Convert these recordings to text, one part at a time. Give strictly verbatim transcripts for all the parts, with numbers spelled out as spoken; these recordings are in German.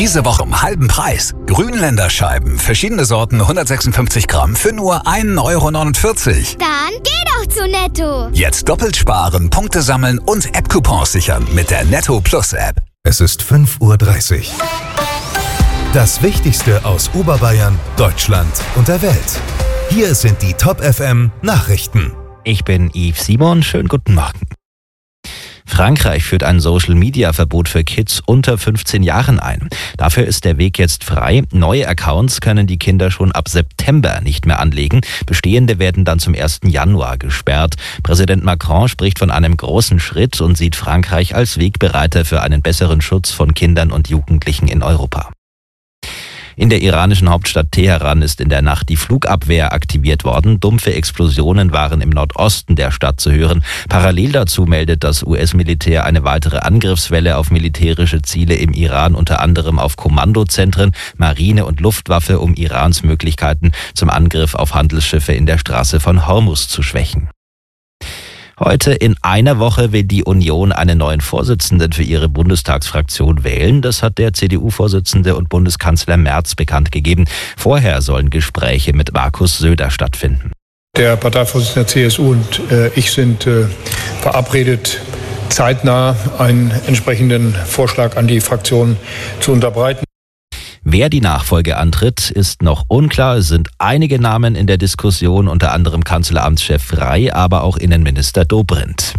Diese Woche um halben Preis. Grünländerscheiben, verschiedene Sorten, hundertsechsundfünfzig Gramm für nur ein Euro neunundvierzig. Dann geh doch zu Netto. Jetzt doppelt sparen, Punkte sammeln und App-Coupons sichern mit der Netto Plus App. Es ist fünf Uhr dreißig. Das Wichtigste aus Oberbayern, Deutschland und der Welt. Hier sind die Top F M Nachrichten. Ich bin Yves Simon, schönen guten Morgen. Frankreich führt ein Social-Media-Verbot für Kids unter fünfzehn Jahren ein. Dafür ist der Weg jetzt frei. Neue Accounts können die Kinder schon ab September nicht mehr anlegen. Bestehende werden dann zum ersten Januar gesperrt. Präsident Macron spricht von einem großen Schritt und sieht Frankreich als Wegbereiter für einen besseren Schutz von Kindern und Jugendlichen in Europa. In der iranischen Hauptstadt Teheran ist in der Nacht die Flugabwehr aktiviert worden. Dumpfe Explosionen waren im Nordosten der Stadt zu hören. Parallel dazu meldet das U S-Militär eine weitere Angriffswelle auf militärische Ziele im Iran, unter anderem auf Kommandozentren, Marine und Luftwaffe, um Irans Möglichkeiten zum Angriff auf Handelsschiffe in der Straße von Hormuz zu schwächen. Heute in einer Woche will die Union einen neuen Vorsitzenden für ihre Bundestagsfraktion wählen. Das hat der C D U-Vorsitzende und Bundeskanzler Merz bekannt gegeben. Vorher sollen Gespräche mit Markus Söder stattfinden. Der Parteivorsitzende der C S U und äh, ich sind äh, verabredet, zeitnah einen entsprechenden Vorschlag an die Fraktion zu unterbreiten. Wer die Nachfolge antritt, ist noch unklar. Es sind einige Namen in der Diskussion, unter anderem Kanzleramtschef Frey, aber auch Innenminister Dobrindt.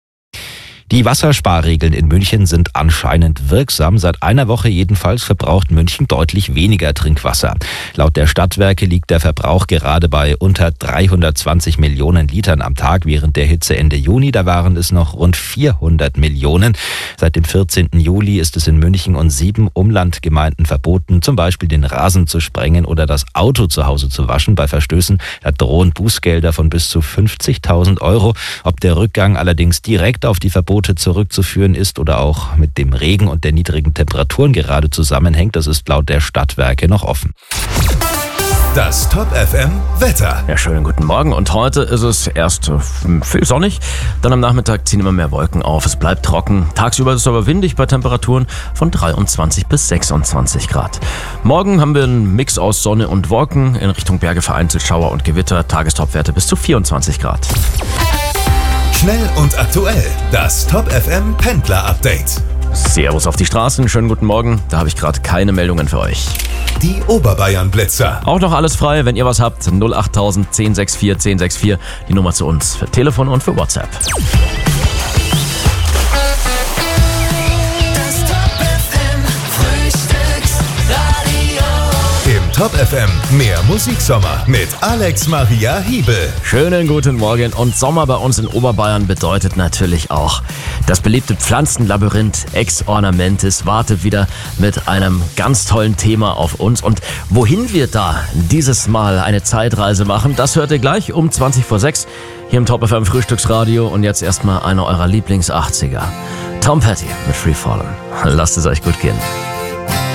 Die Wassersparregeln in München sind anscheinend wirksam. Seit einer Woche jedenfalls verbraucht München deutlich weniger Trinkwasser. Laut der Stadtwerke liegt der Verbrauch gerade bei unter dreihundertzwanzig Millionen Litern am Tag. Während der Hitze Ende Juni, da waren es noch rund vierhundert Millionen. Seit dem vierzehnten Juli ist es in München und sieben Umlandgemeinden verboten, zum Beispiel den Rasen zu sprengen oder das Auto zu Hause zu waschen. Bei Verstößen da drohen Bußgelder von bis zu fünfzigtausend Euro. Ob der Rückgang allerdings direkt auf die Verbote zurückzuführen ist oder auch mit dem Regen und der niedrigen Temperaturen gerade zusammenhängt, das ist laut der Stadtwerke noch offen. Das Top F M Wetter. Ja, schönen guten Morgen. Und heute ist es erst viel sonnig, dann am Nachmittag ziehen immer mehr Wolken auf. Es bleibt trocken. Tagsüber ist es aber windig bei Temperaturen von dreiundzwanzig bis sechsundzwanzig Grad. Morgen haben wir einen Mix aus Sonne und Wolken. In Richtung Berge vereinzelt Schauer und Gewitter. Tagestopwerte bis zu vierundzwanzig Grad. Schnell und aktuell. Das Top F M Pendler Update. Servus auf die Straßen. Schönen guten Morgen. Da habe ich gerade keine Meldungen für euch. Die Oberbayern Blitzer. Auch noch alles frei, wenn ihr was habt. null achttausend, zehn sechs vier, zehn sechs vier. Die Nummer zu uns für Telefon und für WhatsApp. Top F M, mehr Musiksommer mit Alex Maria Hiebel. Schönen guten Morgen. Und Sommer bei uns in Oberbayern bedeutet natürlich auch, das beliebte Pflanzenlabyrinth Ex Ornamentis wartet wieder mit einem ganz tollen Thema auf uns. Und wohin wir da dieses Mal eine Zeitreise machen, das hört ihr gleich um zwanzig vor sechs hier im Top F M Frühstücksradio. Und jetzt erstmal einer eurer Lieblings-achtziger. Tom Petty mit Free Fallen. Lasst es euch gut gehen.